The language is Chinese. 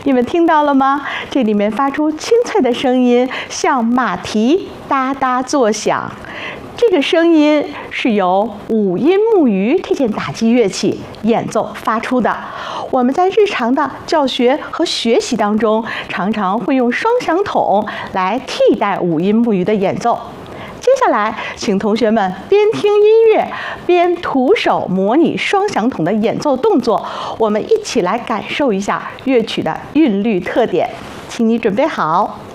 你们听到了吗？这里面发出清脆的声音，像马蹄哒哒作响。这个声音是由五音木鱼这件打击乐器演奏发出的。我们在日常的教学和学习当中，常常会用双响筒来替代五音木鱼的演奏。接下来，请同学们边听音乐边徒手模拟双响筒的演奏动作，我们一起来感受一下乐曲的韵律特点。请你准备好。